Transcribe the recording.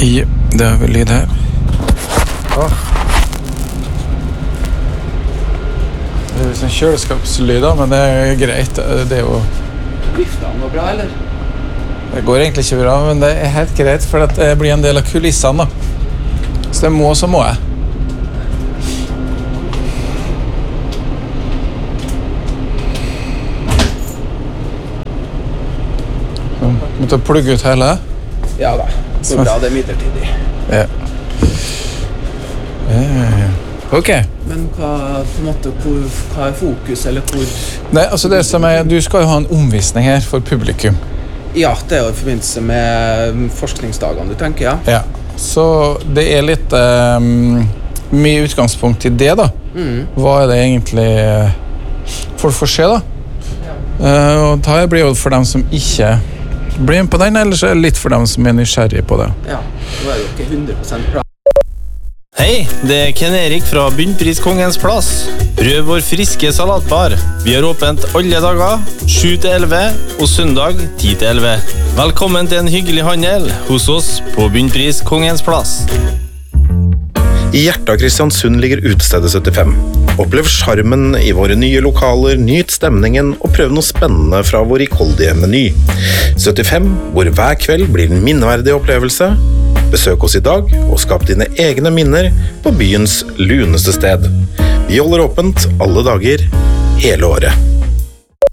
Ja, det har vi lyd her. Det er jo sånn kjøleskapslyd da, men det er greit. Det er jo... Vifta den var bra, eller? Det går egentlig ikke bra, men det er helt greit, for det blir en del av kulissene da. Så det må, så må jeg. Så, måtte plugge ut hele. Ja da, det er bra, det er midlertidig. Ja. Ok. Men hva, på en måte, hva er fokus, eller hvor... Nei, altså det som er, du skal jo ha en omvisning her for publikum. Ja, det er jo i forbindelse med forskningsdagene, du tenker, ja? Ja, så det er litt mye utgangspunkt i det da. Hva er det egentlig folk får se da? Og det blir jo for dem som ikke blir med på den, eller så er det litt for dem som er nysgjerrige på det. Ja, nå er det jo ikke 100% bra. Hei, det er Ken Erik fra Bunnpris Kongens Plass. Prøv vår friske salatbar. Vi har åpent alle dager, 7-11 og søndag 10-11. Velkommen til en hyggelig handel hos oss på Bunnpris Kongens Plass. I hjertet av Kristiansund ligger utestedet 75. Opplev charmen i våre nye lokaler, nyt stemningen og prøv noe spennende fra vår rikholdige meny. 75, hvor hver kveld blir en minneverdig opplevelse. Besøk oss i dag og skap dine egne minner på byens luneste sted. Vi holder åpent alle dager, hele året.